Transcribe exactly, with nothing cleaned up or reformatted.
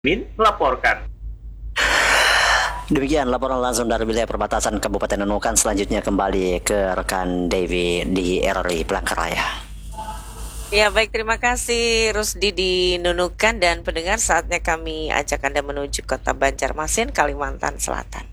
Min melaporkan. Demikian laporan langsung dari wilayah perbatasan Kabupaten Nunukan. Selanjutnya kembali ke rekan Dewi di R R I Palangkaraya. Ya baik, terima kasih Rusdi di Nunukan, dan pendengar, saatnya kami ajak Anda menuju kota Banjarmasin, Kalimantan Selatan.